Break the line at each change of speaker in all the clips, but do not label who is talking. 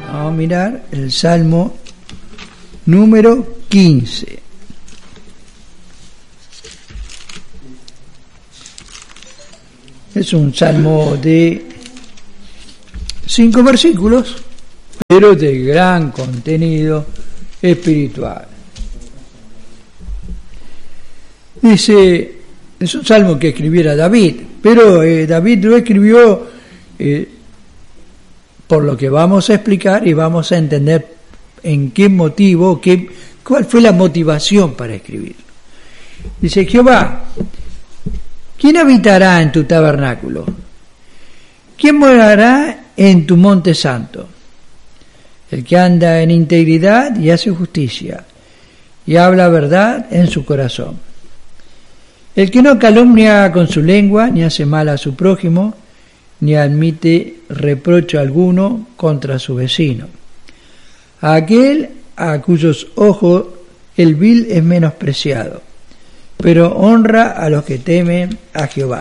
Vamos a mirar el Salmo número 15. Es un salmo de 5 versículos, pero de gran contenido espiritual. Dice, es un salmo que escribiera David, pero David lo escribió por lo que vamos a explicar y vamos a entender en qué motivo, cuál fue la motivación para escribirlo. Dice, Jehová, ¿quién habitará en tu tabernáculo? ¿Quién morará en tu monte santo? El que anda en integridad y hace justicia, y habla verdad en su corazón. El que no calumnia con su lengua, ni hace mal a su prójimo, ni admite reproche alguno contra su vecino. A aquel a cuyos ojos el vil es menospreciado, pero honra a los que temen a Jehová.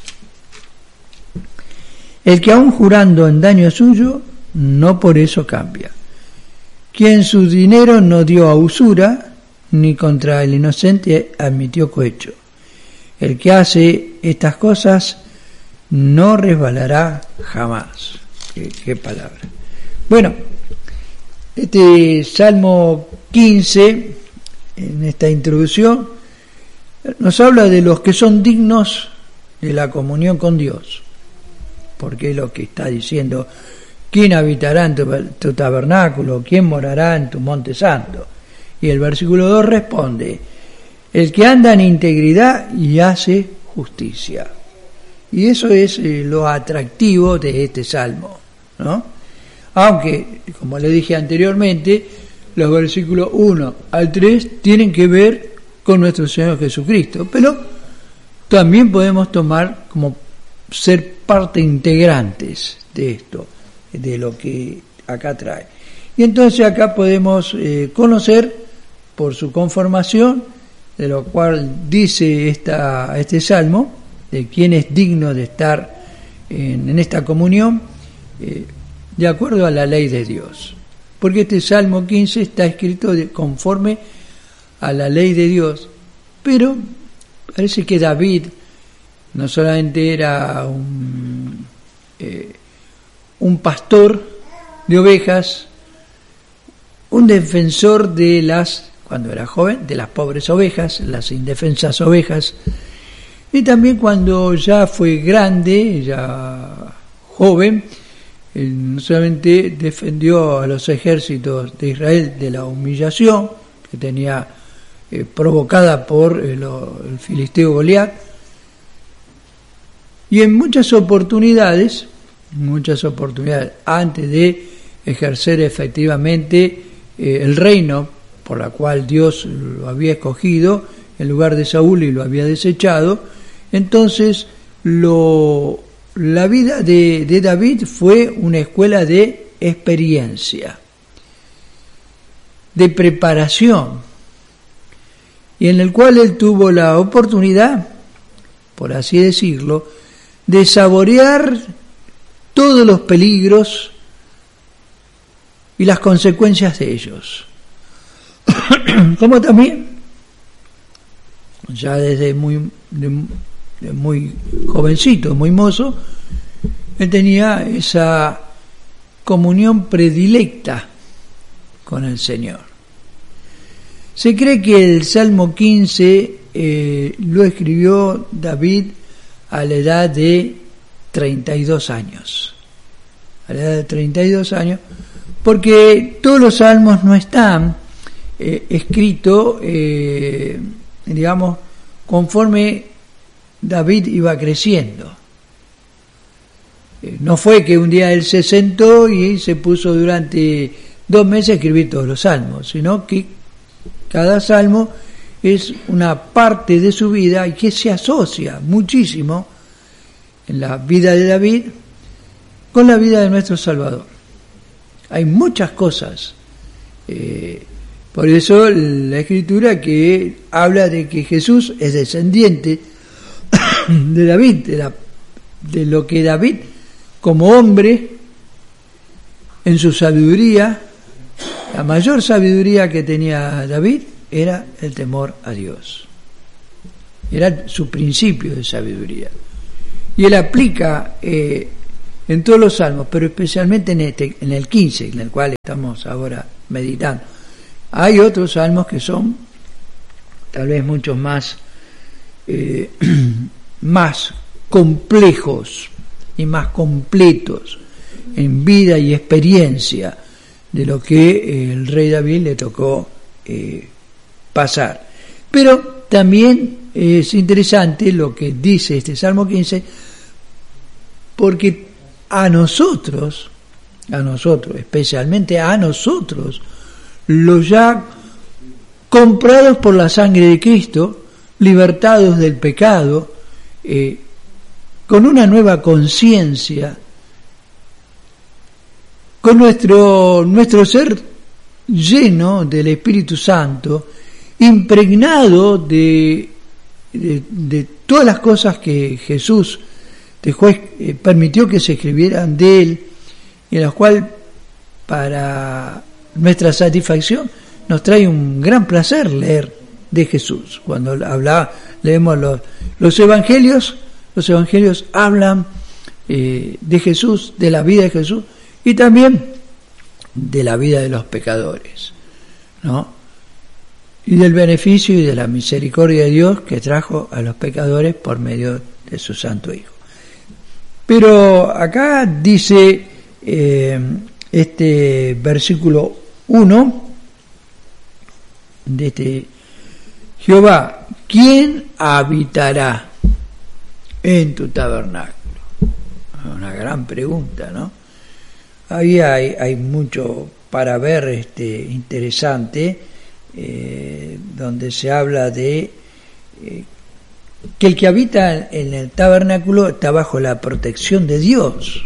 El que aun jurando en daño suyo, no por eso cambia. Quien su dinero no dio a usura, ni contra el inocente admitió cohecho. El que hace estas cosas no resbalará jamás. ¿Qué palabra? Bueno, este Salmo 15, en esta introducción, nos habla de los que son dignos de la comunión con Dios, porque es lo que está diciendo: ¿quién habitará en tu tabernáculo? ¿Quién morará en tu monte santo? Y el versículo 2 responde: el que anda en integridad y hace justicia. Y eso es lo atractivo de este salmo, ¿no? Aunque, como le dije anteriormente, los versículos 1 al 3 tienen que ver con nuestro Señor Jesucristo, pero también podemos tomar como ser parte integrantes de esto, de lo que acá trae. Y entonces acá podemos conocer por su conformación, de lo cual dice este salmo, de quién es digno de estar en esta comunión, de acuerdo a la ley de Dios. Porque este Salmo 15 está escrito conforme a la ley de Dios, pero parece que David no solamente era un pastor de ovejas, un defensor cuando era joven, de las pobres ovejas, las indefensas ovejas, y también cuando ya fue grande, ya joven, no solamente defendió a los ejércitos de Israel de la humillación que tenía provocada por el filisteo Goliat, y en muchas oportunidades, antes de ejercer efectivamente el reino por la cual Dios lo había escogido en lugar de Saúl y lo había desechado, entonces la vida de David fue una escuela de experiencia, de preparación, y en el cual él tuvo la oportunidad, por así decirlo, de saborear todos los peligros y las consecuencias de ellos. Como también, ya desde muy jovencito, muy mozo, él tenía esa comunión predilecta con el Señor. Se cree que el Salmo 15 lo escribió David a la edad de 32 años. A la edad de 32 años, porque todos los salmos no están escritos, digamos, conforme David iba creciendo. No fue que un día él se sentó y se puso durante 2 meses a escribir todos los salmos, sino que cada salmo es una parte de su vida y que se asocia muchísimo en la vida de David con la vida de nuestro Salvador. Hay muchas cosas, por eso la Escritura que habla de que Jesús es descendiente de David, de lo que David como hombre en su sabiduría, la mayor sabiduría que tenía David era el temor a Dios. Era su principio de sabiduría. Y él aplica en todos los salmos, pero especialmente en el 15, en el cual estamos ahora meditando. Hay otros salmos que son tal vez muchos más, más complejos y más completos en vida y experiencia de lo que el rey David le tocó pasar. Pero también es interesante lo que dice este Salmo 15, porque a nosotros, especialmente a nosotros, los ya comprados por la sangre de Cristo, libertados del pecado, con una nueva conciencia, con nuestro ser lleno del Espíritu Santo, impregnado de todas las cosas que Jesús permitió que se escribieran de él, en las cuales para nuestra satisfacción nos trae un gran placer leer de Jesús. Cuando leemos los evangelios hablan de Jesús, de la vida de Jesús y también de la vida de los pecadores, ¿no? Y del beneficio y de la misericordia de Dios que trajo a los pecadores por medio de su Santo Hijo. Pero acá dice este versículo 1 de Jehová, ¿quién habitará en tu tabernáculo? Una gran pregunta, ¿no? Ahí hay mucho para ver interesante, donde se habla de que el que habita en el tabernáculo está bajo la protección de Dios,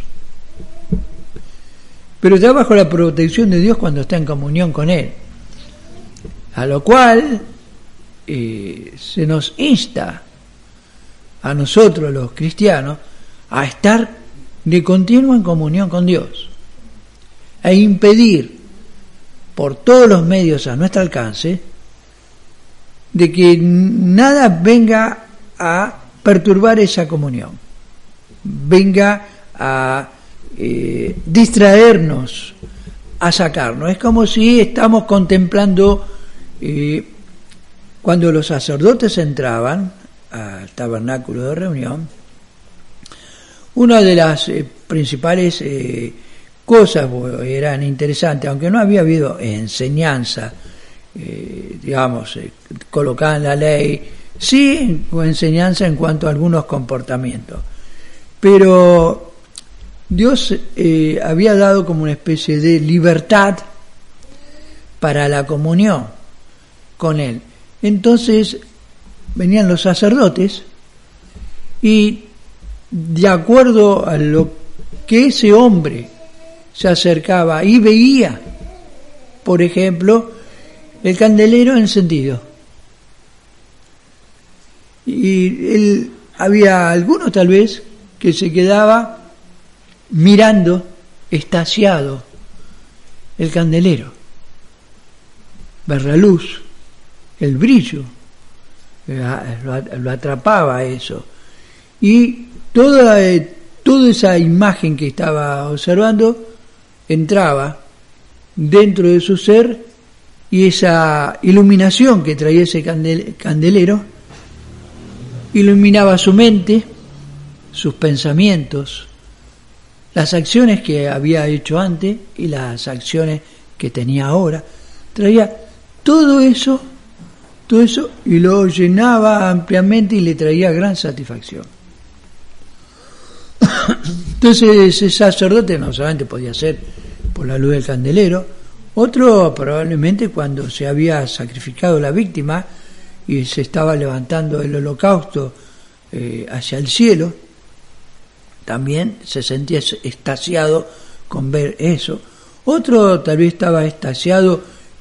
pero está bajo la protección de Dios cuando está en comunión con Él, a lo cual se nos insta a nosotros los cristianos a estar de continuo en comunión con Dios, a impedir por todos los medios a nuestro alcance de que nada venga a perturbar esa comunión, venga a distraernos, a sacarnos. Es como si estamos contemplando cuando los sacerdotes entraban al tabernáculo de reunión, una de las principales cosas eran interesantes, aunque no había habido enseñanza, colocaban la ley, sí, enseñanza en cuanto a algunos comportamientos, pero Dios había dado como una especie de libertad para la comunión con Él. Entonces venían los sacerdotes y de acuerdo a lo que ese hombre se acercaba y veía, por ejemplo, el candelero encendido, y había algunos tal vez que se quedaba mirando extasiado el candelero, ver la luz, el brillo, lo atrapaba eso, y toda esa imagen que estaba observando entraba dentro de su ser, y esa iluminación que traía ese candelero iluminaba su mente, sus pensamientos, las acciones que había hecho antes y las acciones que tenía ahora. Traía todo eso y lo llenaba ampliamente y le traía gran satisfacción. Entonces ese sacerdote no solamente podía ser por la luz del candelero, otro probablemente cuando se había sacrificado la víctima y se estaba levantando el holocausto hacia el cielo, también se sentía extasiado con ver eso. Otro tal vez estaba extasiado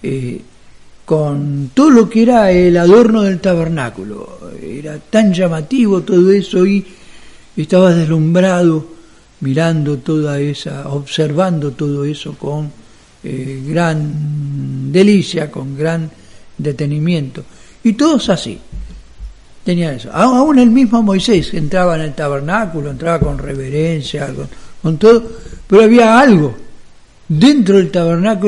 con todo lo que era el adorno del tabernáculo. Era tan llamativo todo eso y estaba deslumbrado mirando toda esa, observando todo eso con gran delicia, con gran detenimiento. Y todos así, tenían eso. Aún el mismo Moisés entraba en el tabernáculo, entraba con reverencia, con todo, pero había algo dentro del tabernáculo